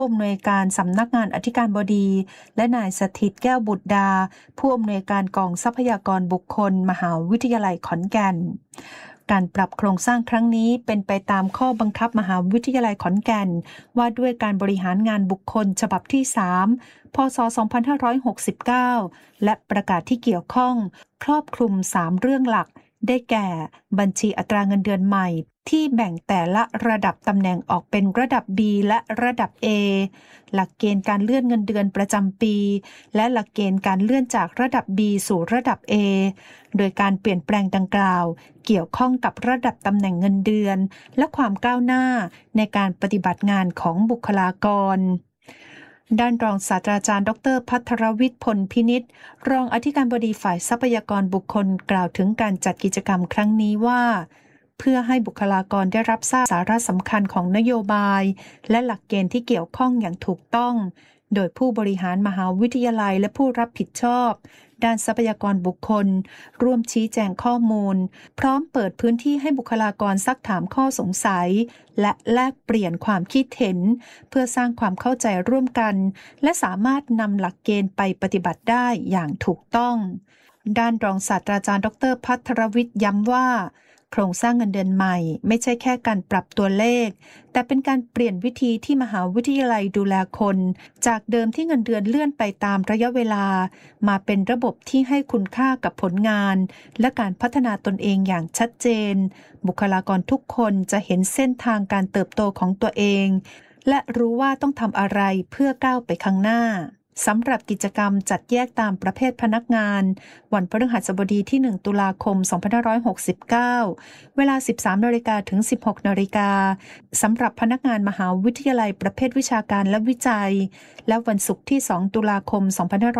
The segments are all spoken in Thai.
ผู้อำนวยการสำนักงานอธิการบดีและนายสถิตแก้วบุตรดาผู้อำนวยการกองทรัพยากรบุคคลมหาวิทยาลัยขอนแก่นการปรับโครงสร้างครั้งนี้เป็นไปตามข้อบังคับมหาวิทยาลัยขอนแก่นว่าด้วยการบริหารงานบุคคลฉบับที่3พศ2569และประกาศที่เกี่ยวข้องครอบคลุม3เรื่องหลักได้แก่บัญชีอัตราเงินเดือนใหม่ที่แบ่งแต่ละระดับตำแหน่งออกเป็นระดับ B และระดับ A หลักเกณฑ์การเลื่อนเงินเดือนประจำปีและหลักเกณฑ์การเลื่อนจากระดับ B สู่ระดับ A โดยการเปลี่ยนแปลงดังกล่าวเกี่ยวข้องกับระดับตำแหน่งเงินเดือนและความก้าวหน้าในการปฏิบัติงานของบุคลากรด้านรองศาสตราจารย์ดร.ภัทรวิทย์ พลพินิจรองอธิการบดีฝ่ายทรัพยากรบุคคลกล่าวถึงการจัดกิจกรรมครั้งนี้ว่าเพื่อให้บุคลากรได้รับทราบสาระสำคัญของนโยบายและหลักเกณฑ์ที่เกี่ยวข้องอย่างถูกต้องโดยผู้บริหารมหาวิทยาลัยและผู้รับผิดชอบด้านทรัพยากรบุคคลร่วมชี้แจงข้อมูลพร้อมเปิดพื้นที่ให้บุคลากรซักถามข้อสงสัยและแลกเปลี่ยนความคิดเห็นเพื่อสร้างความเข้าใจร่วมกันและสามารถนำหลักเกณฑ์ไปปฏิบัติได้อย่างถูกต้องด้านรองศาสตราจารย์ดร.ภัทรวิทย์ย้ำว่าโครงสร้างเงินเดือนใหม่ไม่ใช่แค่การปรับตัวเลขแต่เป็นการเปลี่ยนวิธีที่มหาวิทยาลัยดูแลคนจากเดิมที่เงินเดือนเลื่อนไปตามระยะเวลามาเป็นระบบที่ให้คุณค่ากับผลงานและการพัฒนาตนเองอย่างชัดเจนบุคลากรทุกคนจะเห็นเส้นทางการเติบโตของตัวเองและรู้ว่าต้องทำอะไรเพื่อก้าวไปข้างหน้าสำหรับกิจกรรมจัดแยกตามประเภทพนักงานวันพฤหัสบดีที่1ตุลาคม2569เวลา 13:00 นถึง 16:00 นสำหรับพนักงานมหาวิทยาลัยประเภทวิชาการและวิจัยและวันศุกร์ที่2ตุลาคม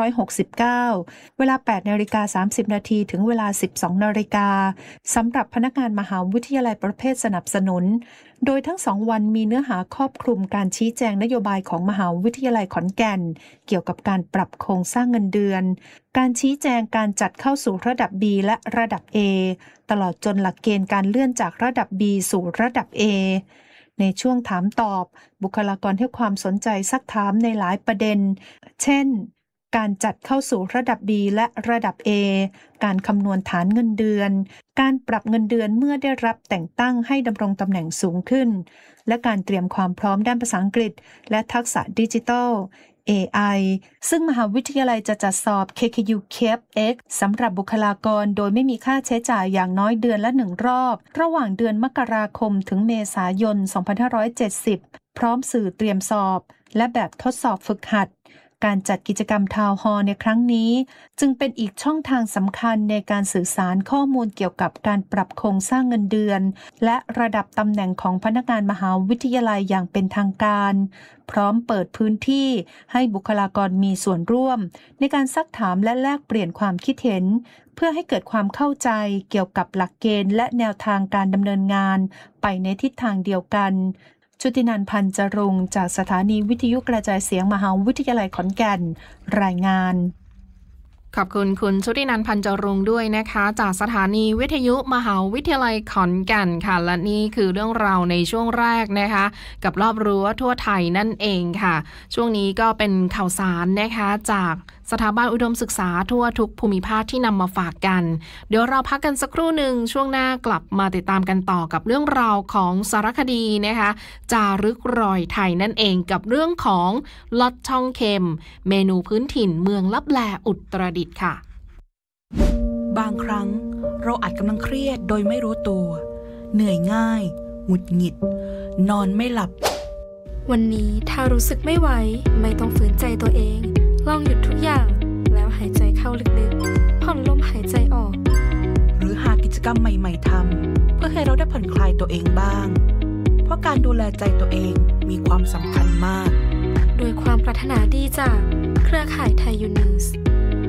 2569เวลา 8:30 นถึงเวลา 12:00 นสำหรับพนักงานมหาวิทยาลัยประเภทสนับสนุนโดยทั้ง2วันมีเนื้อหาครอบคลุมการชี้แจงนโยบายของมหาวิทยาลัยขอนแก่นเกี่ยวกับการปรับโครงสร้างเงินเดือนการชี้แจงการจัดเข้าสู่ระดับ B และระดับ A ตลอดจนหลักเกณฑ์การเลื่อนจากระดับ B สู่ระดับ A ในช่วงถามตอบบุคลากรให้ความสนใจซักถามในหลายประเด็นเช่นการจัดเข้าสู่ระดับ B และระดับ A การคำนวณฐานเงินเดือนการปรับเงินเดือนเมื่อได้รับแต่งตั้งให้ดำรงตำแหน่งสูงขึ้นและการเตรียมความพร้อมด้านภาษาอังกฤษและทักษะดิจิทัล AI ซึ่งมหาวิทยาลัยจะจัดสอบ KKU CAPX สำหรับบุคลากรโดยไม่มีค่าใช้จ่ายอย่างน้อยเดือนละ1รอบระหว่างเดือนมกราคมถึงเมษายน 2570 พร้อมสื่อเตรียมสอบและแบบทดสอบฝึกหัดการจัดกิจกรรมทาวน์ฮอลล์ในครั้งนี้จึงเป็นอีกช่องทางสำคัญในการสื่อสารข้อมูลเกี่ยวกับการปรับโครงสร้างเงินเดือนและระดับตำแหน่งของพนักงานมหาวิทยาลัยอย่างเป็นทางการพร้อมเปิดพื้นที่ให้บุคลากรมีส่วนร่วมในการซักถามและแลกเปลี่ยนความคิดเห็นเพื่อให้เกิดความเข้าใจเกี่ยวกับหลักเกณฑ์และแนวทางการดำเนินงานไปในทิศทางเดียวกันชุตินันท์ พันจรุงจากสถานีวิทยุกระจายเสียงมหาวิทยาลัยขอนแก่นรายงานขอบคุณคุณชุตินันท์ พันจรุงด้วยนะคะจากสถานีวิทยุมหาวิทยาลัยขอนแก่นค่ะและนี่คือเรื่องราวในช่วงแรกนะคะกับรอบรั้วทั่วไทยนั่นเองค่ะช่วงนี้ก็เป็นข่าวสารนะคะจากสถาบันอุดมศึกษาทั่วทุกภูมิภาคที่นำมาฝากกันเดี๋ยวเราพักกันสักครู่หนึ่งช่วงหน้ากลับมาติดตามกันต่อกับเรื่องราวของสารคดีนะคะจารึกรอยไทยนั่นเองกับเรื่องของลอดช่องเค็มเมนูพื้นถิ่นเมืองลับแลอุตรดิตถ์ค่ะบางครั้งเราอาจกำลังเครียดโดยไม่รู้ตัวเหนื่อยง่ายหงุดหงิดนอนไม่หลับวันนี้ถ้ารู้สึกไม่ไหวไม่ต้องฝืนใจตัวเองลองหยุดทุกอย่างแล้วหายใจเข้าลึกๆผ่อนลมหายใจออกหรือหากิจกรรมใหม่ๆทำเพื่อให้เราได้ผ่อนคลายตัวเองบ้างเพราะการดูแลใจตัวเองมีความสำคัญมากโดยความปรารถนาดีจากเครือข่ายไทยยูนิวส์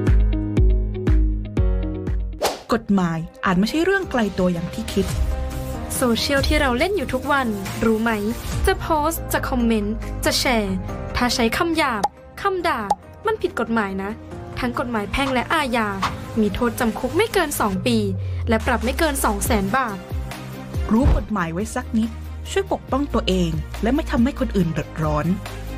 กฎหมายอาจไม่ใช่เรื่องไกลตัวอย่างที่คิดโซเชียลที่เราเล่นอยู่ทุกวันรู้ไหมจะโพสต์จะคอมเมนต์จะแชร์ถ้าใช้คำหยาบคำด่ามันผิดกฎหมายนะทั้งกฎหมายแพ่งและอาญามีโทษจำคุกไม่เกิน2 ปีและปรับไม่เกิน 200,000 บาทรู้กฎหมายไว้สักนิดช่วยปกป้องตัวเองและไม่ทำให้คนอื่นเดือดร้อน